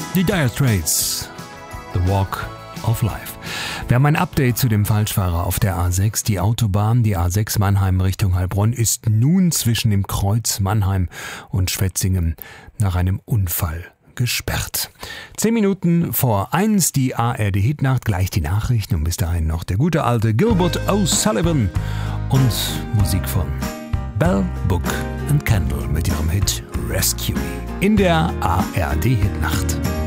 Die Dire Straits, The Walk of Life. Wir haben ein Update zu dem Falschfahrer auf der A6. Die Autobahn, die A6 Mannheim Richtung Heilbronn, ist nun zwischen dem Kreuz Mannheim und Schwetzingen nach einem Unfall gesperrt. 10 Minuten vor 1 die ARD-Hitnacht, gleich die Nachrichten und bis dahin noch der gute alte Gilbert O'Sullivan und Musik von Bell, Book and Candle mit ihrem Hit Rescue Me in der ARD-Hitnacht.